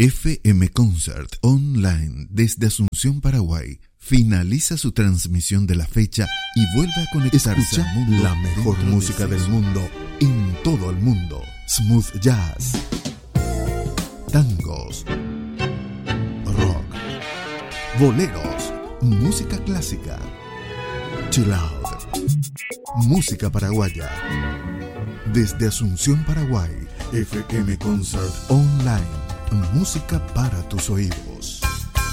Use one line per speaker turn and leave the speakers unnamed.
FM Concert Online desde Asunción, Paraguay, finaliza su transmisión de la fecha y vuelve a conectarse. Escucha al mundo, la mejor música del mundo en todo el mundo. Smooth jazz, tangos, rock, boleros, música clásica, chill out, música paraguaya. Desde Asunción, Paraguay, FM Concert Online, música para tus oídos.